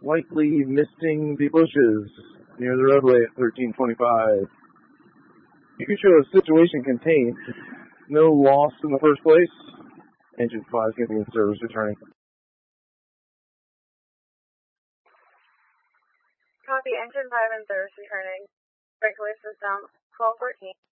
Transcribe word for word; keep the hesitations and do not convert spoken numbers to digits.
likely misting the bushes near the roadway at thirteen twenty-five. You can show a situation contained. No loss in the first place. Engine five is going to be in service returning. Copy, engine five in service returning. Breakaway system twelve fourteen.